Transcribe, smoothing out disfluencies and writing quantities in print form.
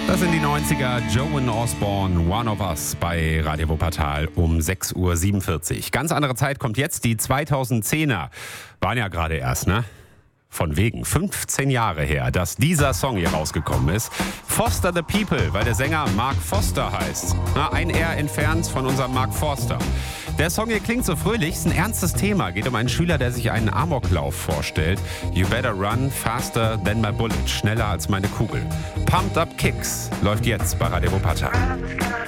Das sind die 90er, Joan Osborne, One of Us bei Radio Wuppertal um 6.47 Uhr. Ganz andere Zeit kommt jetzt, die 2010er. Waren ja gerade erst, ne? Von wegen 15 Jahre her, dass dieser Song hier rausgekommen ist. Foster the People, weil der Sänger Mark Foster heißt. Ein R entfernt von unserem Mark Forster. Der Song hier klingt so fröhlich, ist ein ernstes Thema. Geht um einen Schüler, der sich einen Amoklauf vorstellt. You better run faster than my bullet. Schneller als meine Kugel. Pumped Up Kicks läuft jetzt bei Radio Wuppertal.